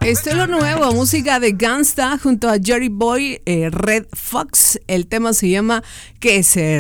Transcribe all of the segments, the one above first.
Esto es lo nuevo, música de Gangsta junto a Jerry Boy, Red Fox. El tema se llama Que se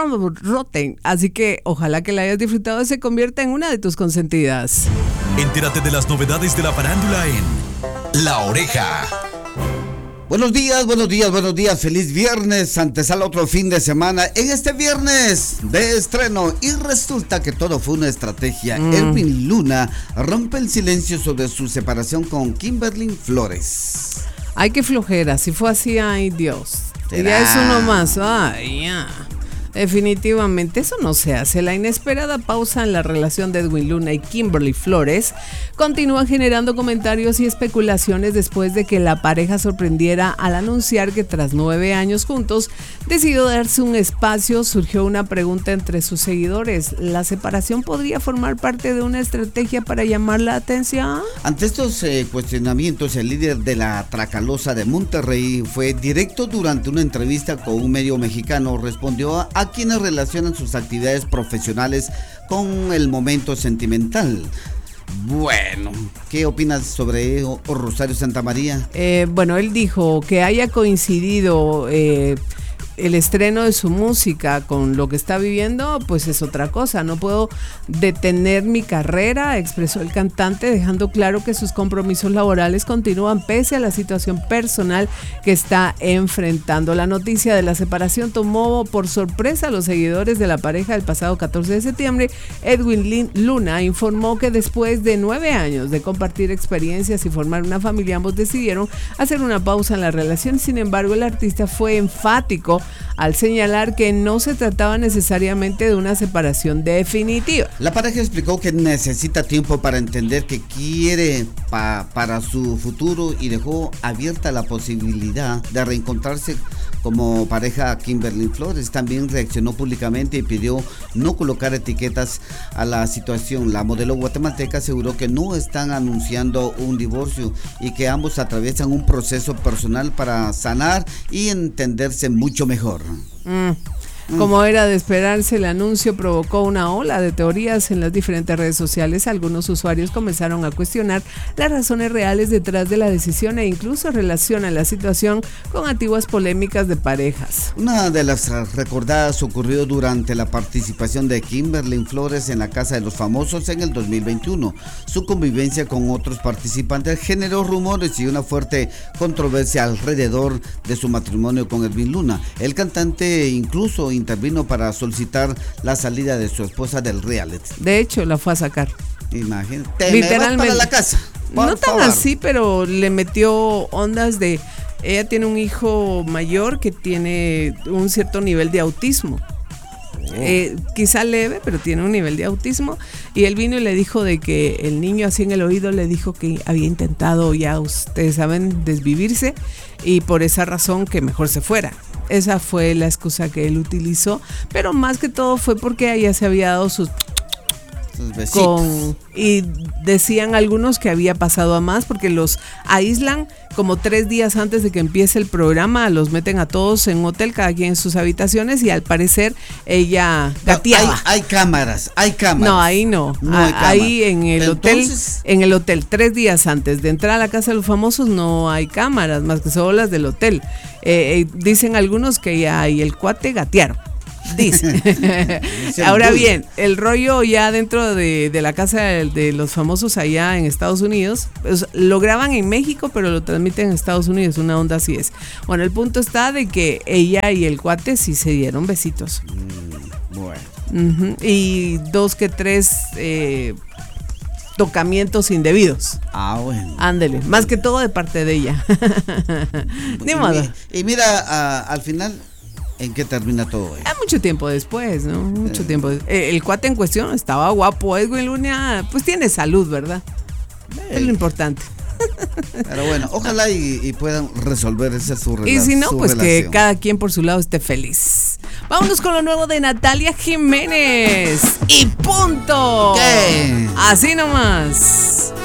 roten. Así que ojalá que la hayas disfrutado y se convierta en una de tus consentidas. Entérate de las novedades de la farándula en La Oreja. Buenos días, feliz viernes, antesala otro fin de semana, en este viernes de estreno, y resulta que todo fue una estrategia. Edwin Luna rompe el silencio sobre su separación con Kimberly Flores. Ay, qué flojera, si fue así, ay Dios, ¿Será? ya es uno más, ay ya. Definitivamente, eso no se hace. La inesperada pausa en la relación de Edwin Luna y Kimberly Flores continúa generando comentarios y especulaciones después de que la pareja sorprendiera al anunciar que tras 9 años juntos decidió darse un espacio. Surgió una pregunta entre sus seguidores: ¿la separación podría formar parte de una estrategia para llamar la atención? Ante estos cuestionamientos, el líder de la Tracalosa de Monterrey fue directo durante una entrevista con un medio mexicano. Respondió a quienes relacionan sus actividades profesionales con el momento sentimental. Bueno, ¿qué opinas sobre Rosario Santamaría? Bueno, él dijo que haya coincidido el estreno de su música con lo que está viviendo, pues es otra cosa. No puedo detener mi carrera, expresó el cantante, dejando claro que sus compromisos laborales continúan pese a la situación personal que está enfrentando. La noticia de la separación tomó por sorpresa a los seguidores de la pareja. El pasado 14 de septiembre, Edwin Luna informó que después de 9 años de compartir experiencias y formar una familia, ambos decidieron hacer una pausa en la relación. Sin embargo, el artista fue enfático al señalar que no se trataba necesariamente de una separación definitiva. La pareja explicó que necesita tiempo para entender qué quiere para su futuro y dejó abierta la posibilidad de reencontrarse como pareja a Kimberly Flores. También reaccionó públicamente y pidió no colocar etiquetas a la situación. La modelo guatemalteca aseguró que no están anunciando un divorcio y que ambos atraviesan un proceso personal para sanar y entenderse mucho mejor. Como era de esperarse, el anuncio provocó una ola de teorías en las diferentes redes sociales. Algunos usuarios comenzaron a cuestionar las razones reales detrás de la decisión e incluso relacionan la situación con antiguas polémicas de parejas. Una de las recordadas ocurrió durante la participación de Kimberly Flores en la Casa de los Famosos en el 2021. Su convivencia con otros participantes generó rumores y una fuerte controversia alrededor de su matrimonio con Edwin Luna. El cantante incluso intervino para solicitar la salida de su esposa del reality. De hecho, la fue a sacar. Imagínate, literalmente. me vas para la casa. No tan así, pero le metió ondas de... Ella tiene un hijo mayor que tiene un cierto nivel de autismo. Quizá leve, pero tiene un nivel de autismo, y él vino y le dijo de que el niño así en el oído le dijo que había intentado, ya ustedes saben, desvivirse, y por esa razón que mejor se fuera. Esa fue la excusa que él utilizó, pero más que todo fue porque ella se había dado sus y decían algunos que había pasado a más, porque los aíslan como 3 días antes de que empiece el programa, los meten a todos en un hotel, cada quien en sus habitaciones, y al parecer ella gateaba. Hay cámaras. No, ahí no hay ahí en el Entonces... hotel, en el hotel 3 días antes de entrar a la Casa de los Famosos no hay cámaras, más que solo las del hotel. Dicen algunos que ella y el cuate gatearon. Dice. Ahora bien, el rollo ya dentro de la Casa de los Famosos allá en Estados Unidos, pues, lo graban en México, pero lo transmiten en Estados Unidos, una onda así es. Bueno, el punto está de que ella y el cuate sí se dieron besitos. Bueno. Y 2 que 3 tocamientos indebidos. Bueno. Ándele, más que todo de parte de ella. Ni modo. Y mira, al final, ¿en qué termina todo esto? Mucho tiempo después, ¿no? Mucho tiempo. El cuate en cuestión estaba guapo. Edwin Luna, pues tiene salud, ¿verdad? Es lo importante. Pero bueno, ojalá y puedan resolver esa su relación. Y si no, pues relación. Que cada quien por su lado esté feliz. Vámonos con lo nuevo de Natalia Jiménez. Y punto. ¿Qué? Así nomás.